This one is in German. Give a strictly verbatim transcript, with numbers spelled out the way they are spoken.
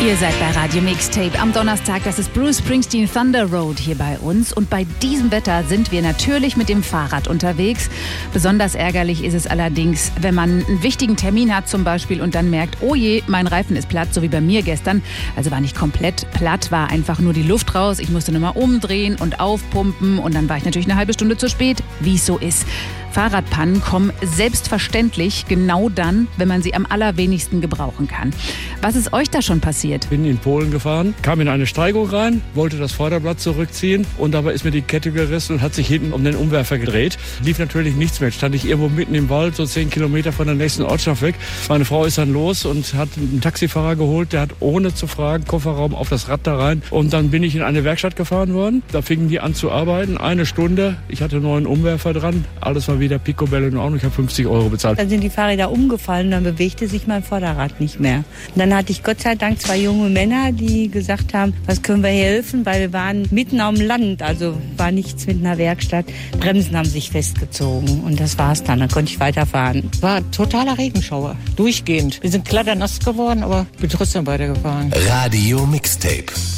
Ihr seid bei Radio Mixtape am Donnerstag. Das ist Bruce Springsteen Thunder Road hier bei uns. Und bei diesem Wetter sind wir natürlich mit dem Fahrrad unterwegs. Besonders ärgerlich ist es allerdings, wenn man einen wichtigen Termin hat zum Beispiel und dann merkt, oh je, mein Reifen ist platt, so wie bei mir gestern. Also war nicht komplett platt, war einfach nur die Luft raus. Ich musste nochmal umdrehen und aufpumpen und dann war ich natürlich eine halbe Stunde zu spät, wie es so ist. Fahrradpannen kommen selbstverständlich genau dann, wenn man sie am allerwenigsten gebrauchen kann. Was ist euch da schon passiert? Bin in Polen gefahren, kam in eine Steigung rein, wollte das Vorderblatt zurückziehen und dabei ist mir die Kette gerissen und hat sich hinten um den Umwerfer gedreht. Lief natürlich nichts mehr. Stand ich irgendwo mitten im Wald, so zehn Kilometer von der nächsten Ortschaft weg. Meine Frau ist dann los und hat einen Taxifahrer geholt, der hat ohne zu fragen Kofferraum auf das Rad da rein. Und dann bin ich in eine Werkstatt gefahren worden. Da fingen die an zu arbeiten. Eine Stunde. Ich hatte einen neuen Umwerfer dran. Alles war wieder Picobello in Ordnung. Ich habe fünfzig Euro bezahlt. Dann sind die Fahrräder umgefallen, dann bewegte sich mein Vorderrad nicht mehr. Und dann hatte ich Gott sei Dank zwei junge Männer, die gesagt haben, was können wir helfen, weil wir waren mitten am Land, also war nichts mit einer Werkstatt. Bremsen haben sich festgezogen und das war's dann. Dann konnte ich weiterfahren. War totaler Regenschauer, durchgehend. Wir sind klatternass geworden, aber bin trotzdem weitergefahren. Radio Mixtape.